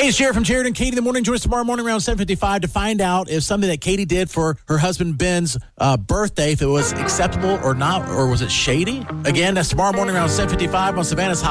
Hey, it's Jared from Jared and Katie in the morning. Join us tomorrow morning around 7:55 to find out if something that Katie did for her husband Ben's birthday, if it was acceptable or not, or was it shady? Again, that's tomorrow morning around 7:55 on Savannah's Hot.